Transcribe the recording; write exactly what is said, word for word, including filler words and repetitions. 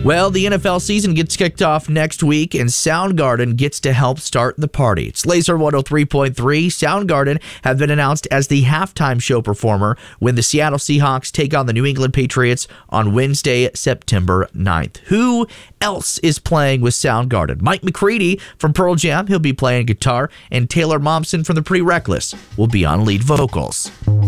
Well, the N F L season gets kicked off next week, and Soundgarden gets to help start the party. It's Laser one oh three point three. Soundgarden have been announced as the halftime show performer when the Seattle Seahawks take on the New England Patriots on Wednesday, September ninth. Who else is playing with Soundgarden? Mike McCready from Pearl Jam, he'll be playing guitar, and Taylor Momsen from The Pretty Reckless will be on lead vocals.